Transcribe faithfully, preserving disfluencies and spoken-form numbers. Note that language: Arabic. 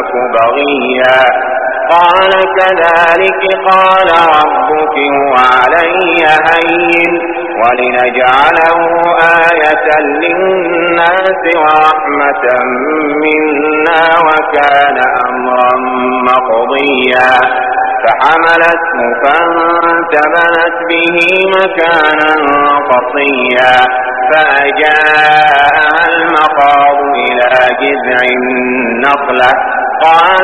تك بغيا قال كذلك قال ربك هو علي هين ولنجعله آية للناس ورحمة منا وكان أمرا مقضيا فحملته فانتبذت به مكانا قصيا فأجاءها المخاض إلى جذع النخلة قالت